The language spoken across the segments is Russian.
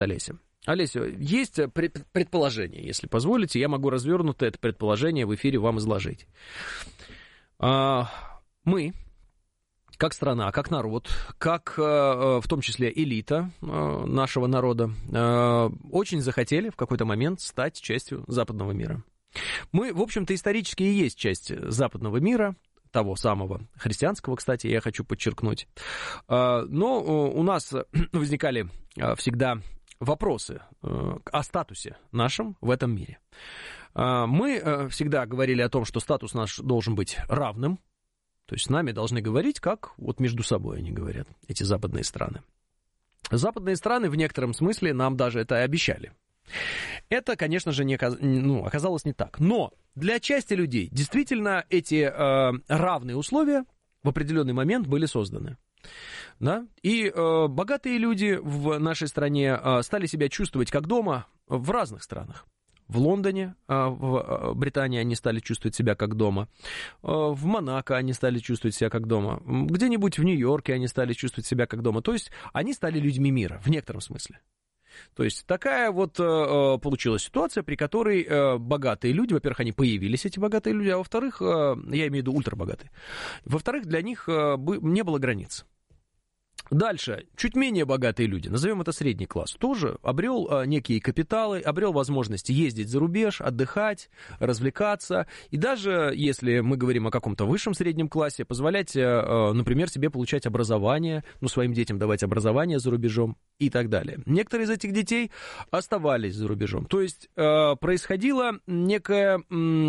Олеся. Олеся, есть предположение, если позволите, я могу развернуто это предположение в эфире вам изложить. Мы, как страна, как народ, как в том числе элита нашего народа, очень захотели в какой-то момент стать частью западного мира. Мы, в общем-то, исторически и есть часть западного мира, того самого христианского, кстати, я хочу подчеркнуть. Но у нас возникали всегда вопросы о статусе нашем в этом мире. Мы всегда говорили о том, что статус наш должен быть равным, то есть с нами должны говорить, как вот между собой они говорят, эти западные страны. Западные страны в некотором смысле нам даже это обещали. Это, конечно же, оказалось не так. Но для части людей действительно эти равные условия в определенный момент были созданы. Да? И богатые люди в нашей стране стали себя чувствовать как дома в разных странах. В Лондоне, в Британии они стали чувствовать себя как дома. В Монако они стали чувствовать себя как дома. Где-нибудь в Нью-Йорке они стали чувствовать себя как дома. То есть они стали людьми мира в некотором смысле. То есть такая вот получилась ситуация, при которой богатые люди, во-первых, они появились, эти богатые люди, а во-вторых, я имею в виду ультрабогатые, во-вторых, для них не было границ. Дальше, чуть менее богатые люди, назовем это средний класс, тоже обрел некие капиталы, обрел возможность ездить за рубеж, отдыхать, развлекаться. И даже если мы говорим о каком-то высшем среднем классе, позволять, например, себе получать образование, своим детям давать образование за рубежом и так далее. Некоторые из этих детей оставались за рубежом. То есть происходило некое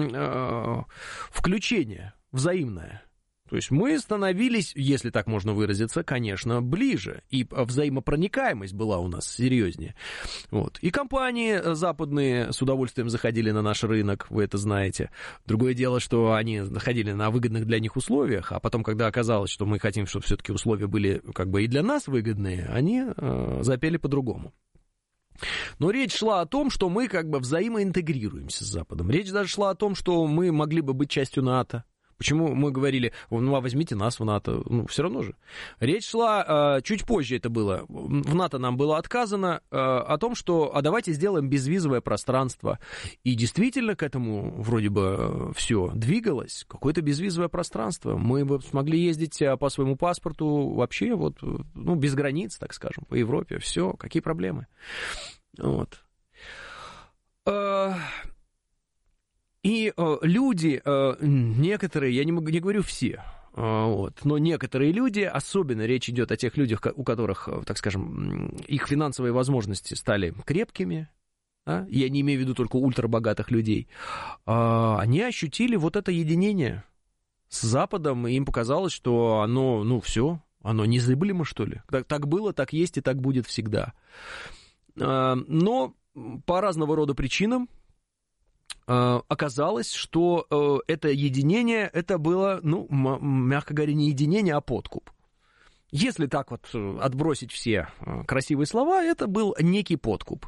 включение взаимное. То есть мы становились, если так можно выразиться, конечно, ближе, и взаимопроникаемость была у нас серьезнее. Вот. И компании западные с удовольствием заходили на наш рынок, вы это знаете. Другое дело, что они заходили на выгодных для них условиях, а потом, когда оказалось, что мы хотим, чтобы все-таки условия были как бы и для нас выгодные, они запели по-другому. Но речь шла о том, что мы как бы взаимоинтегрируемся с Западом. Речь даже шла о том, что мы могли бы быть частью НАТО. Почему мы говорили, возьмите нас в НАТО, все равно же. Речь шла, чуть позже это было, в НАТО нам было отказано о том, что, давайте сделаем безвизовое пространство. И действительно к этому вроде бы все двигалось, какое-то безвизовое пространство. Мы бы смогли ездить по своему паспорту вообще без границ, так скажем, по Европе, все, какие проблемы. Вот. И люди, некоторые, я не говорю все, но некоторые люди, особенно речь идет о тех людях, у которых, так скажем, их финансовые возможности стали крепкими, я не имею в виду только ультрабогатых людей, они ощутили вот это единение с Западом, и им показалось, что оно, все, оно незыблемо, что ли. Так было, так есть и так будет всегда. Но по разного рода причинам оказалось, что это единение, это было, мягко говоря, не единение, а подкуп. Если так вот отбросить все красивые слова, это был некий подкуп.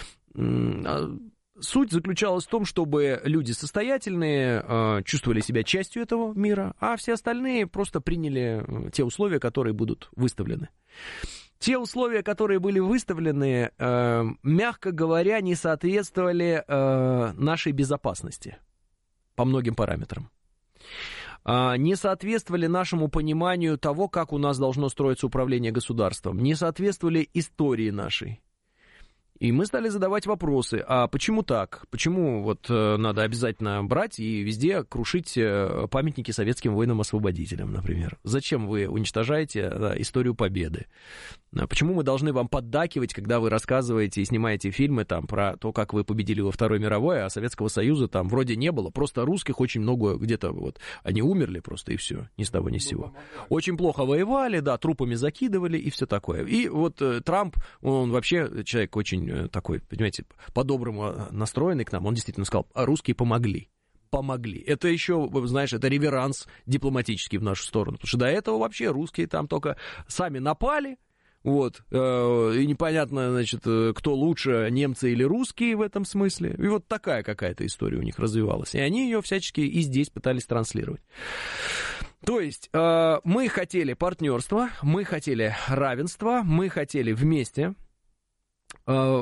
Суть заключалась в том, чтобы люди состоятельные чувствовали себя частью этого мира, а все остальные просто приняли те условия, которые будут выставлены. Те условия, которые были выставлены, мягко говоря, не соответствовали нашей безопасности по многим параметрам. Не соответствовали нашему пониманию того, как у нас должно строиться управление государством, не соответствовали истории нашей. И мы стали задавать вопросы, а почему так? Почему надо обязательно брать и везде крушить памятники советским воинам-освободителям, например? Зачем вы уничтожаете историю Победы? Почему мы должны вам поддакивать, когда вы рассказываете и снимаете фильмы про то, как вы победили во Второй мировой, а Советского Союза там вроде не было, просто русских очень много где-то они умерли просто и все, ни с того ни с сего. Очень плохо воевали, трупами закидывали и все такое. И Трамп, он вообще человек очень такой, понимаете, по-доброму настроенный к нам, он действительно сказал, русские помогли. Это еще, знаешь, это реверанс дипломатический в нашу сторону, потому что до этого вообще русские там только сами напали, и непонятно, значит, кто лучше, немцы или русские в этом смысле, и такая какая-то история у них развивалась, и они ее всячески и здесь пытались транслировать. То есть мы хотели партнерства, мы хотели равенства, мы хотели вместе